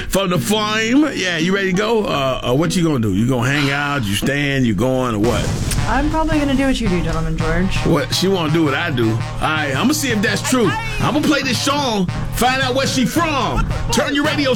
from the flame. Yeah, you ready to go? What you gonna do? You gonna hang out? You stand? You going or what? I'm probably going to do what you do, Gentleman George. What? She won't do what I do. All right, I'm gonna see if that's true. I'm gonna play this song, find out where she from. Turn your radio